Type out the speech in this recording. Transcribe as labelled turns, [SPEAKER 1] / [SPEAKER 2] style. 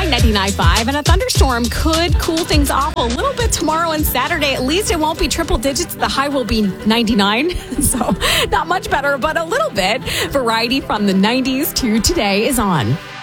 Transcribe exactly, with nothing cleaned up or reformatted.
[SPEAKER 1] sunshine, ninety-nine point five, and a thunderstorm could cool things off a little bit tomorrow and Saturday. At least it won't be triple digits. The high will be ninety-nine, so not much better, but a little bit. Variety from the nineties to today is on.